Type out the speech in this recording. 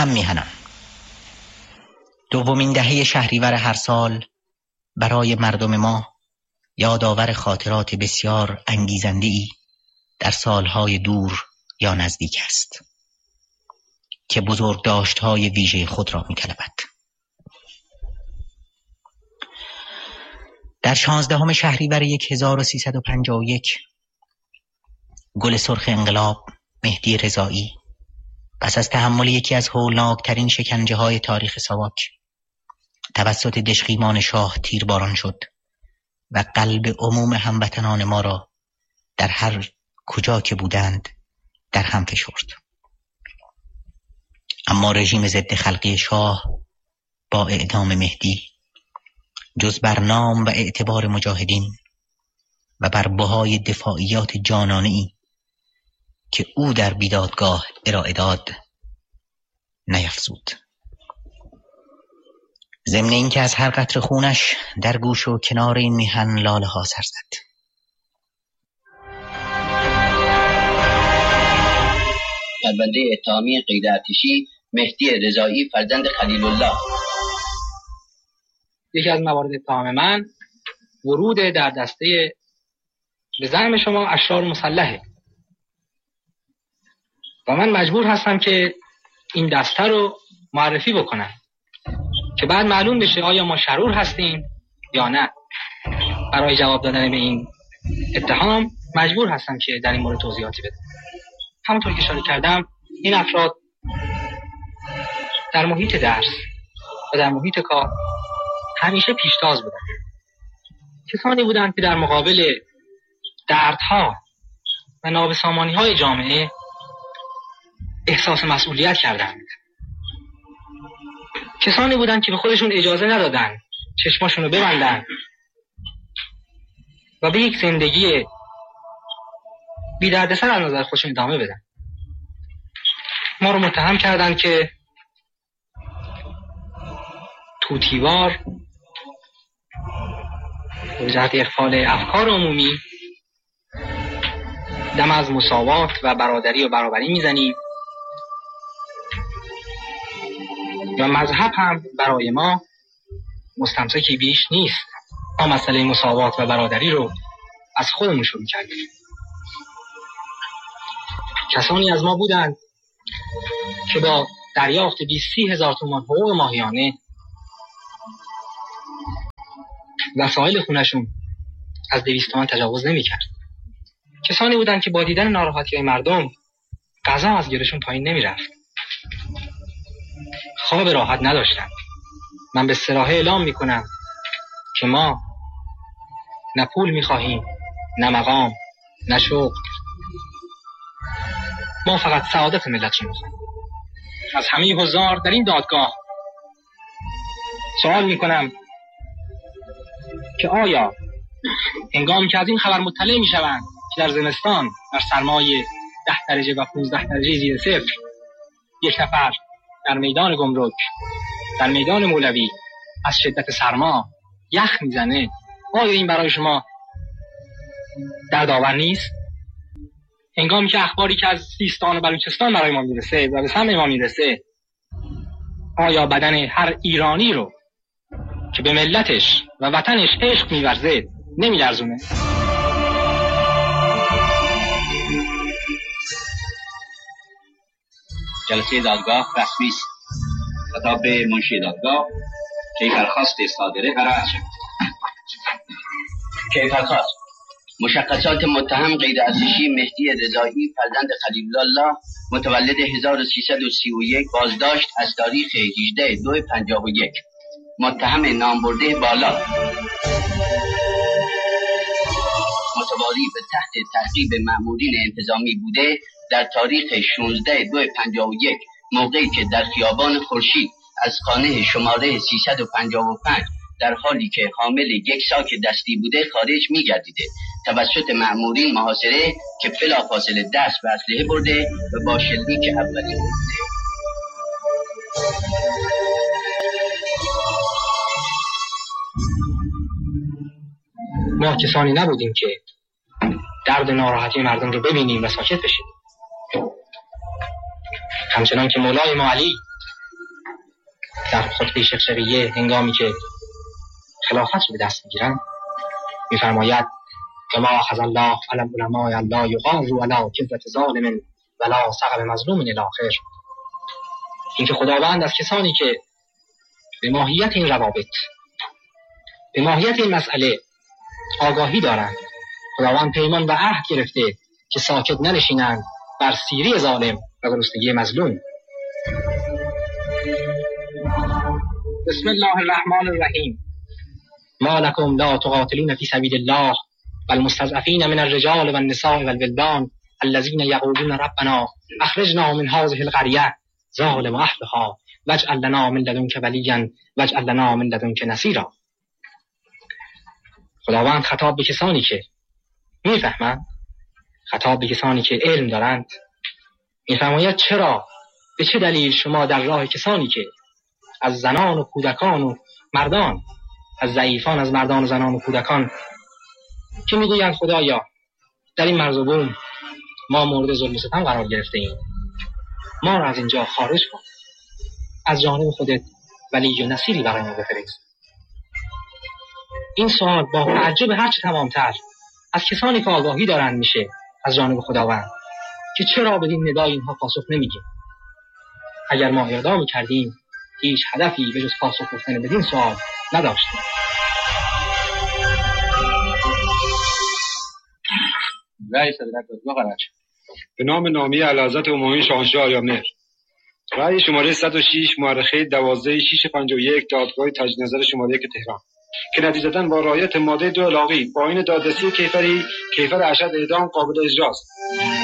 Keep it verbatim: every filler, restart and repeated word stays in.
هم میهنان. دومین دهه شهریور هر سال برای مردم ما یادآور خاطرات بسیار انگیزنده‌ای در سالهای دور یا نزدیک است که بزرگداشت‌های ویژه خود را می‌طلبد. در شانزدهم شهریور هزار و سیصد و پنجاه و یک گل سرخ انقلاب مهدی رضایی پس از تحمل یکی از هولناکترین شکنجه‌های تاریخ ساواک توسط دژخیمان شاه تیرباران شد و قلب عموم هموطنان ما را در هر کجا که بودند در هم فشرد. اما رژیم ضد خلقی شاه با اعدام مهدی جز بر نام و اعتبار مجاهدین و بر بهای دفاعیات جانانه‌ای که او در بیدادگاه ارائه داد نیفزود. ضمن این که از هر قطره خونش در گوش و کنار این میهن لاله ها سر زد. پرونده اتهامی قید ارتشی مهدی رضایی فرزند خلیل الله. یکی از موارد اتهام من ورود در دسته به زعم شما اشرار مسلحه و من مجبور هستم که این دسته رو معرفی بکنم که بعد معلوم بشه آیا ما شرور هستیم یا نه. برای جواب دادن به این اتهام مجبور هستم که در این مورد توضیحاتی بدم. همونطور که اشاره کردم این افراد در محیط درس و در محیط کار همیشه پیشتاز بودن. کسانی بودند که در مقابل دردها و نابسامانی‌های جامعه احساس مسئولیت کردند. کسانی بودند که به خودشون اجازه ندادن چشماشون رو ببندن و به یک زندگی بی دردسر از نظر خودشون ادامه بدن. ما رو متهم کردند که توتیوار به جهت اغفال افکار عمومی دم از مساوات و برادری و برابری میزنیم و مذهب هم برای ما مستمسکی بیش نیست. ما مسئله مساوات و برادری رو از خودمون شروع کردیم. کسانی از ما بودند که با دریافت بیست هزار تومان حقوق ماهیانه وسایل خونشون از دویست تومان تجاوز نمی کرد. کسانی بودند که با دیدن ناراحتی مردم غذا از گلشون پایین نمی رفت. خواب راحت نداشتن. من به صراحت اعلام می کنم که ما نه پول می خواهیم، نه مقام، نه شغل. ما فقط سعادت ملت رو می خواهیم. از همه حضار در این دادگاه سوال می کنم که آیا هنگامی که از این خبر مطلع می شوند که در زمستان در سرمای ده درجه و پونزده درجه زیر صفر یک نفر در میدان گمرک در میدان مولوی از شدت سرما یخ میزنه، آیا این برای شما دردآور نیست؟ هنگامی که اخباری که از سیستان و بلوچستان برای ما میرسه و به سمع ما میرسه، آیا بدن هر ایرانی رو که به ملتش و وطنش عشق میورزه نمیلرزونه؟ جلسه دادگاه رسمی است. خطاب به منشی دادگاه. کیفرخواست صادره قرائت شد. کیفرخواست: مشخصات متهم قید ارتشی مهدی رضایی فرزند خلیل الله متولد هزار و سیصد و سی و یک بازداشت از تاریخ هجدهم دو پنجاه و یک. متهم نامبرده بالا متواری به تحت تعقیب مأمورین انتظامی بوده در تاریخ شانزدهم دو پنجاه و یک موقعی که در خیابان خورشید از خانه شماره سیصد و پنجاه و پنج در حالی که حامل یک ساک دستی بوده خارج می‌گردیده توسط مأمورین محاصره که بلافاصله دست به اسلحه برده و با شلیک اولی برده. ما کسانی نبودیم که درد و ناراحتی مردم رو ببینیم و ساکت بشیم. همچنان که مولای ما علی در خطبه شقشقیه هنگامی که خلافت رو به دست میگیرن میفرماید و ما اخذ الله علی العلماء الله یقاروا علی کذبة ظالم ولا سقب مظلوم الی آخر. اینکه خداوند از کسانی که به ماهیت این روابط، به ماهیت این مسئله آگاهی دارند، خداوند پیمان و عهد گرفته که ساکت ننشینند بر سیری ظالم و گرسنگی مظلوم. بسم الله الرحمن الرحیم. ما لکم لا تقاتلون فی سبیل الله والمستضعفین من الرجال والنساء والولدان الذين يقولون ربنا اخرجنا من هذه القرية ظالم اهلها واجعل لنا من لدنك وليا واجعل لنا من لدنك نصيرا. خداوند خطاب به کسانی که میفهمند، خطاب به کسانی که علم دارند، میفرماید چرا، به چه دلیل شما در راه کسانی که از زنان و کودکان و مردان، از ضعیفان از مردان و زنان و کودکان که میگویند خدایا در این مرز و بوم ما مورد ظلم و ستم قرار گرفته ایم، ما را از اینجا خارج کن، از جانب خودت ولی و نصیری برای ما بفرست. این سوال با تعجب هرچه تمامتر از کسانی که آگاهی دارند میشه از جانب خداوند که چرا به این ندای اینها پاسخ نمیگیم. اگر ما اقدام کردیم هیچ هدفی به جز پاسخ گفتن بدین سوال نداشتیم. رأی صدرت بقرار به نام نامی اعلیحضرت امامی شاهنشاه آریامهر. رأی شماره صد و شش مورخه دوازده شش پنجاه و یک دادگاه تجدید نظر شماره یک تهران که نتیجتاً با رعایت ماده دو الغی با این دادرسی کیفری کیفر ارشد اعدام قابل اجراست.